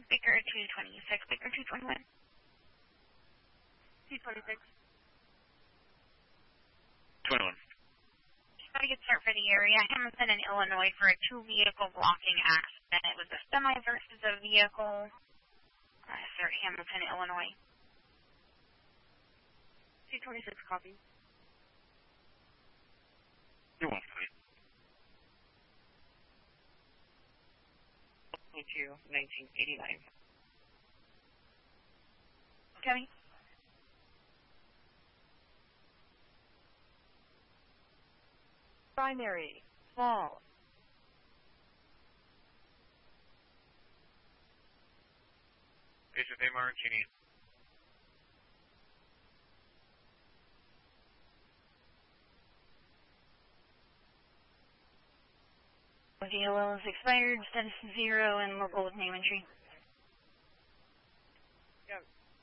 Baker 226, Baker 221. 226. 21. Got a good start for the area. Hamilton in Illinois for a 2-vehicle blocking accident. It was a semi versus a vehicle. Start Hamilton, Illinois. 226, copy. 21. 1989. Copy. Primary, fall. Bishop A. Martini. DLL is expired, status 0, and local with name entry. Yep.